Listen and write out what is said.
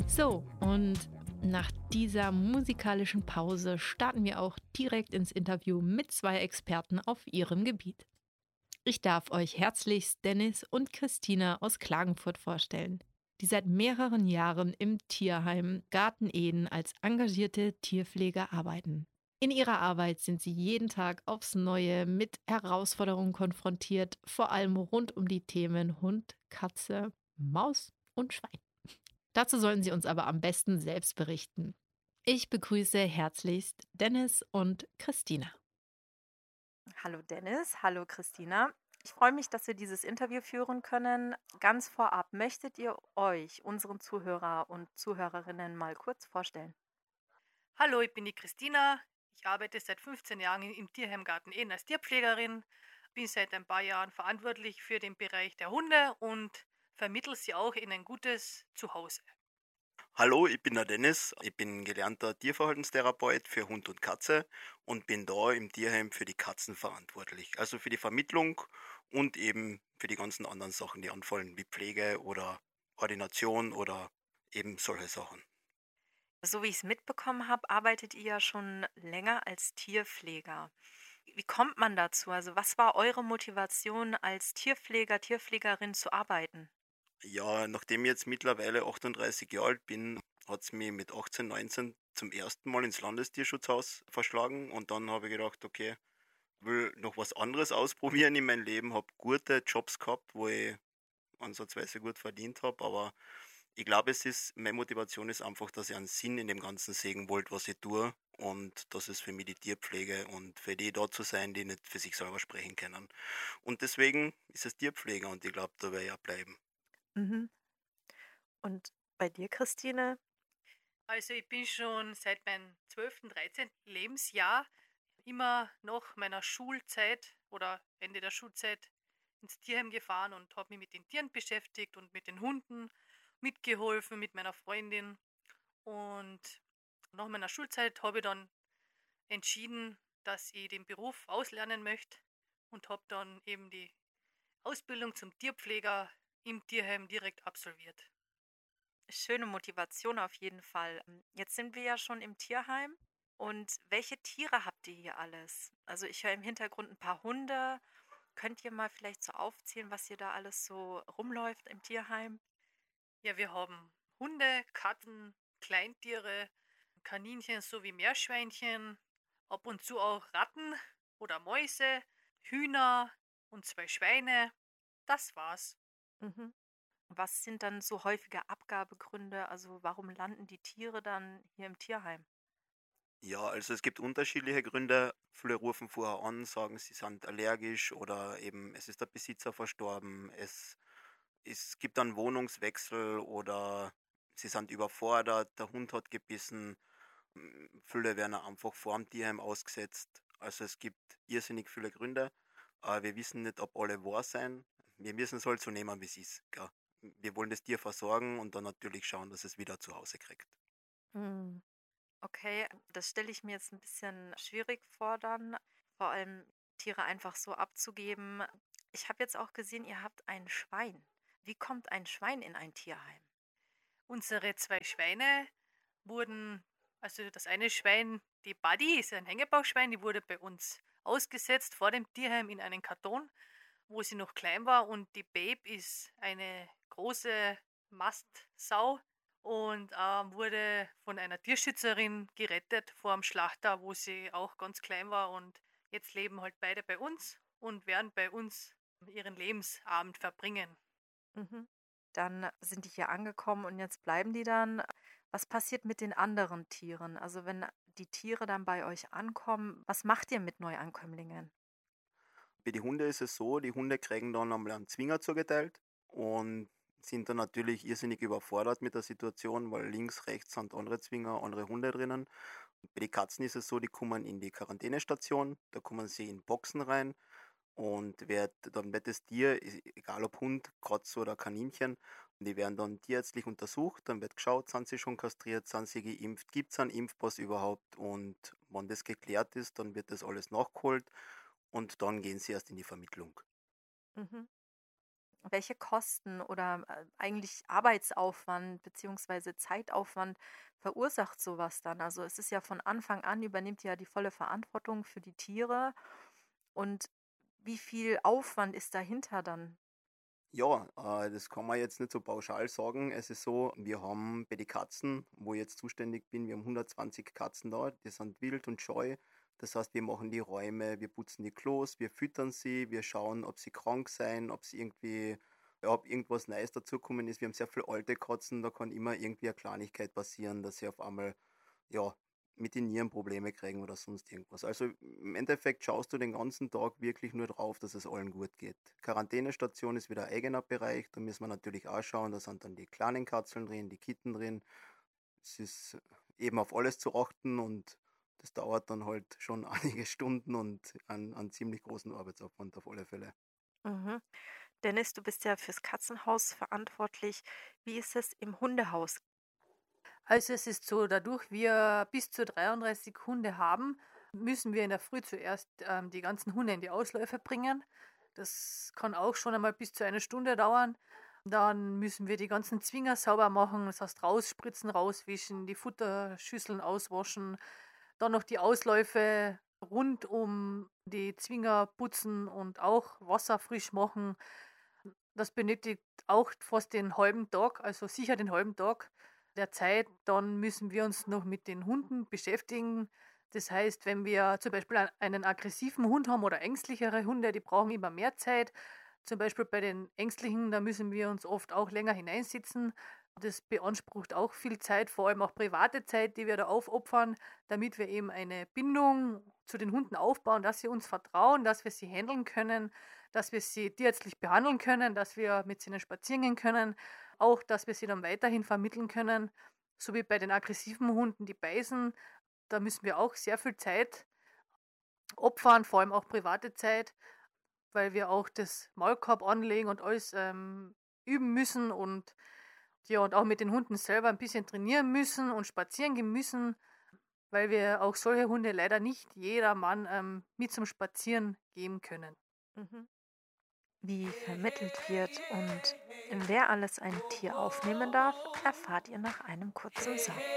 So, und nach dieser musikalischen Pause starten wir auch direkt ins Interview mit zwei Experten auf ihrem Gebiet. Ich darf euch herzlichst Dennis und Christina aus Klagenfurt vorstellen, die seit mehreren Jahren im Tierheim Garten Eden als engagierte Tierpfleger arbeiten. In ihrer Arbeit sind sie jeden Tag aufs Neue mit Herausforderungen konfrontiert, vor allem rund um die Themen Hund, Katze, Maus und Schwein. Dazu sollen Sie uns aber am besten selbst berichten. Ich begrüße herzlichst Dennis und Christina. Hallo Dennis, hallo Christina. Ich freue mich, dass wir dieses Interview führen können. Ganz vorab, möchtet ihr euch, unseren Zuhörer und Zuhörerinnen, mal kurz vorstellen? Hallo, ich bin die Christina. Ich arbeite seit 15 Jahren im Tierheim Garten Eden als Tierpflegerin, bin seit ein paar Jahren verantwortlich für den Bereich der Hunde und vermittle sie auch in ein gutes Zuhause. Hallo, ich bin der Dennis. Ich bin gelernter Tierverhaltenstherapeut für Hund und Katze und bin da im Tierheim für die Katzen verantwortlich. Also für die Vermittlung und eben für die ganzen anderen Sachen, die anfallen, wie Pflege oder Ordination oder eben solche Sachen. So wie ich es mitbekommen habe, arbeitet ihr ja schon länger als Tierpfleger. Wie kommt man dazu? Also was war eure Motivation als Tierpfleger, Tierpflegerin zu arbeiten? Ja, nachdem ich jetzt mittlerweile 38 Jahre alt bin, hat es mich mit 18, 19 zum ersten Mal ins Landestierschutzhaus verschlagen und dann habe ich gedacht, okay, will noch was anderes ausprobieren in meinem Leben, habe gute Jobs gehabt, wo ich ansatzweise gut verdient habe, aber ich glaube, meine Motivation ist einfach, dass ich einen Sinn in dem Ganzen sehen wollte, was ich tue und das ist für mich die Tierpflege und für die da zu sein, die nicht für sich selber sprechen können. Und deswegen ist es Tierpflege und ich glaube, da werde ich auch bleiben. Mhm. Und bei dir, Christine? Also ich bin schon seit meinem 12., 13. Lebensjahr immer nach meiner Schulzeit oder Ende der Schulzeit ins Tierheim gefahren und habe mich mit den Tieren beschäftigt und mit den Hunden mitgeholfen mit meiner Freundin. Und nach meiner Schulzeit habe ich dann entschieden, dass ich den Beruf auslernen möchte und habe dann eben die Ausbildung zum Tierpfleger im Tierheim direkt absolviert. Schöne Motivation auf jeden Fall. Jetzt sind wir ja schon im Tierheim. Und welche Tiere habt ihr hier alles? Also ich höre im Hintergrund ein paar Hunde. Könnt ihr mal vielleicht so aufzählen, was hier da alles so rumläuft im Tierheim? Ja, wir haben Hunde, Katzen, Kleintiere, Kaninchen sowie Meerschweinchen, ab und zu auch Ratten oder Mäuse, Hühner und 2 Schweine. Das war's. Mhm. Was sind dann so häufige Abgabegründe? Also warum landen die Tiere dann hier im Tierheim? Ja, also es gibt unterschiedliche Gründe. Viele rufen vorher an, sagen, sie sind allergisch oder eben es ist der Besitzer verstorben. Es gibt dann Wohnungswechsel oder sie sind überfordert, der Hund hat gebissen. Viele werden auch einfach vor dem Tierheim ausgesetzt. Also es gibt irrsinnig viele Gründe. Aber wir wissen nicht, ob alle wahr sein. Wir müssen es halt so nehmen, wie es ist. Gell? Wir wollen das Tier versorgen und dann natürlich schauen, dass es wieder zu Hause kriegt. Hm. Okay, das stelle ich mir jetzt ein bisschen schwierig vor dann, vor allem Tiere einfach so abzugeben. Ich habe jetzt auch gesehen, ihr habt ein Schwein. Wie kommt ein Schwein in ein Tierheim? Unsere 2 Schweine wurden, also das eine Schwein, die Buddy, ist ein Hängebauchschwein, die wurde bei uns ausgesetzt vor dem Tierheim in einen Karton, wo sie noch klein war, und die Babe ist eine große Mastsau und wurde von einer Tierschützerin gerettet vor dem Schlachter, wo sie auch ganz klein war, und jetzt leben halt beide bei uns und werden bei uns ihren Lebensabend verbringen. Mhm. Dann sind die hier angekommen und jetzt bleiben die dann. Was passiert mit den anderen Tieren? Also wenn die Tiere dann bei euch ankommen, was macht ihr mit Neuankömmlingen? Bei den Hunden ist es so, die Hunde kriegen dann einmal einen Zwinger zugeteilt und sind dann natürlich irrsinnig überfordert mit der Situation, weil links, rechts sind andere Zwinger, andere Hunde drinnen. Bei den Katzen ist es so, die kommen in die Quarantänestation, da kommen sie in Boxen rein und dann wird das Tier, egal ob Hund, Katze oder Kaninchen, die werden dann tierärztlich untersucht, dann wird geschaut, sind sie schon kastriert, sind sie geimpft, gibt es einen Impfpass überhaupt und wenn das geklärt ist, dann wird das alles nachgeholt und dann gehen sie erst in die Vermittlung. Mhm. welche Kosten oder eigentlich Arbeitsaufwand beziehungsweise Zeitaufwand verursacht sowas dann? Also es ist ja von Anfang an, übernimmt ihr ja die volle Verantwortung für die Tiere. Und wie viel Aufwand ist dahinter dann? Ja, das kann man jetzt nicht so pauschal sagen. Es ist so, wir haben bei den Katzen, wo ich jetzt zuständig bin, wir haben 120 Katzen da, die sind wild und scheu. Das heißt, wir machen die Räume, wir putzen die Klos, wir füttern sie, wir schauen, ob sie krank sein, ob sie irgendwie, ja, ob irgendwas Neues dazugekommen ist. Wir haben sehr viele alte Katzen, da kann immer irgendwie eine Kleinigkeit passieren, dass sie auf einmal, ja, mit den Nieren Probleme kriegen oder sonst irgendwas. Also im Endeffekt schaust du den ganzen Tag wirklich nur drauf, dass es allen gut geht. Quarantänestation ist wieder ein eigener Bereich, da müssen wir natürlich auch schauen, da sind dann die kleinen Katzeln drin, die Kitten drin. Es ist eben auf alles zu achten und das dauert dann halt schon einige Stunden und einen ziemlich großen Arbeitsaufwand auf alle Fälle. Mhm. Dennis, du bist ja fürs Katzenhaus verantwortlich. Wie ist es im Hundehaus? Also es ist so, dadurch wir bis zu 33 Hunde haben, müssen wir in der Früh zuerst die ganzen Hunde in die Ausläufe bringen. Das kann auch schon einmal bis zu einer Stunde dauern. Dann müssen wir die ganzen Zwinger sauber machen, das heißt rausspritzen, rauswischen, die Futterschüsseln auswaschen, dann noch die Ausläufe rund um die Zwinger putzen und auch Wasser frisch machen. Das benötigt auch fast den halben Tag, also sicher den halben Tag der Zeit. Dann müssen wir uns noch mit den Hunden beschäftigen. Das heißt, wenn wir zum Beispiel einen aggressiven Hund haben oder ängstlichere Hunde, die brauchen immer mehr Zeit. Zum Beispiel bei den Ängstlichen, da müssen wir uns oft auch länger hineinsitzen. Das beansprucht auch viel Zeit, vor allem auch private Zeit, die wir da aufopfern, damit wir eben eine Bindung zu den Hunden aufbauen, dass sie uns vertrauen, dass wir sie handeln können, dass wir sie tierärztlich behandeln können, dass wir mit ihnen spazieren gehen können, auch dass wir sie dann weiterhin vermitteln können, so wie bei den aggressiven Hunden, die beißen. Da müssen wir auch sehr viel Zeit opfern, vor allem auch private Zeit, weil wir auch das Maulkorb anlegen und alles üben müssen und ja, und auch mit den Hunden selber ein bisschen trainieren müssen und spazieren gehen müssen, weil wir auch solche Hunde leider nicht jedermann mit zum Spazieren geben können. Mhm. Wie vermittelt wird und wer alles ein Tier aufnehmen darf, erfahrt ihr nach einem kurzen Song.